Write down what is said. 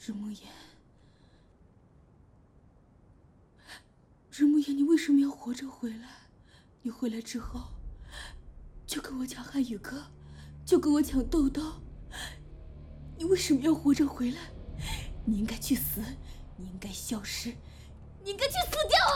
日暮言，日暮言，你为什么要活着回来？你回来之后，就跟我抢汉语歌，就跟我抢豆豆。你为什么要活着回来？你应该去死，你应该消失，你应该去死掉啊！